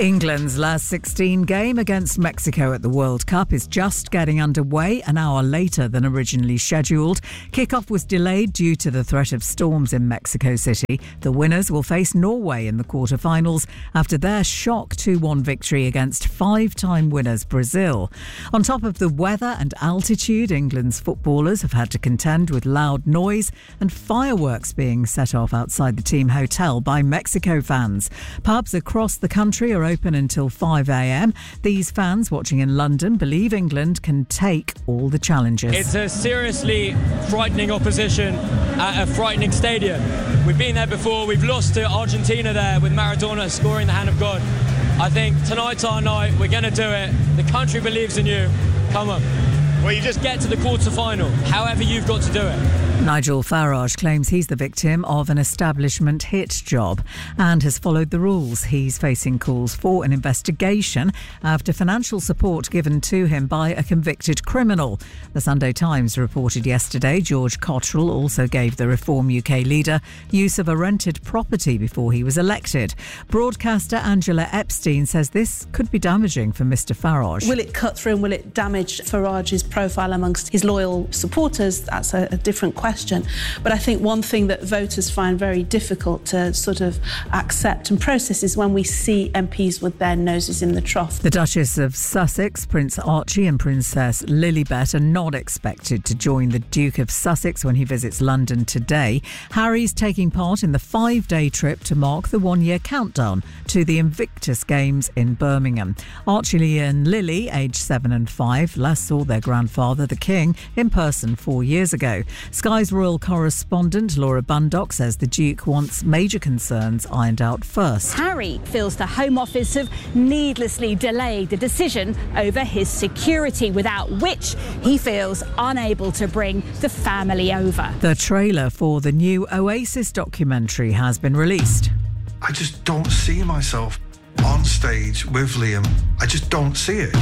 England's last 16 game against Mexico at the World Cup is just getting underway an hour later than originally scheduled. Kickoff was delayed due to the threat of storms in Mexico City. The winners will face Norway in the quarterfinals after their shock 2-1 victory against five-time winners Brazil. On top of the weather and altitude, England's footballers have had to contend with loud noise and fireworks being set off outside the team hotel by Mexico fans. Pubs across the country are open until 5 a.m. These fans watching in London believe England can take all the challenges. It's a seriously frightening opposition at a frightening stadium. We've been there before. We've lost to Argentina there with Maradona scoring the hand of God. I think tonight's our night. We're going to do it. The country believes in you. Come on. Well, you just get to the quarter-final, however you've got to do it. Nigel Farage claims he's the victim of an establishment hit job and has followed the rules. He's facing calls for an investigation after financial support given to him by a convicted criminal. The Sunday Times reported yesterday George Cottrell also gave the Reform UK leader use of a rented property before he was elected. Broadcaster Angela Epstein says this could be damaging for Mr Farage. Will it cut through and will it damage Farage's profile amongst his loyal supporters? That's a different question. But I think one thing that voters find very difficult to sort of accept and process is when we see MPs with their noses in the trough. The Duchess of Sussex, Prince Archie and Princess Lilibet are not expected to join the Duke of Sussex when he visits London today. Harry's taking part in the 5-day trip to mark the one-year countdown to the Invictus Games in Birmingham. Archie and Lily, aged 7 and 5, last saw their grandfather, the King, in person 4 years ago. Sky's royal correspondent Laura Bundock says the Duke wants major concerns ironed out first. Harry feels the Home Office have needlessly delayed the decision over his security, without which he feels unable to bring the family over. The trailer for the new Oasis documentary has been released. I just don't see myself on stage with Liam. I just don't see it.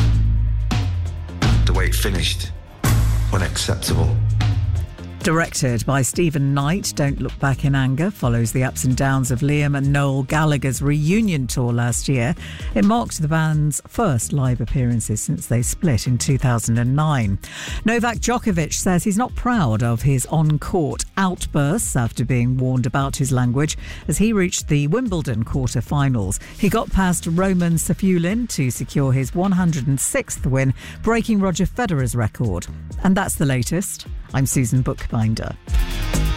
The way it finished, unacceptable. Directed by Stephen Knight, Don't Look Back in Anger follows the ups and downs of Liam and Noel Gallagher's reunion tour last year. It marked the band's first live appearances since they split in 2009. Novak Djokovic says he's not proud of his on-court outbursts after being warned about his language as he reached the Wimbledon quarter-finals. He got past Roman Safulin to secure his 106th win, breaking Roger Federer's record. And that's the latest. I'm Susan Bookbinder.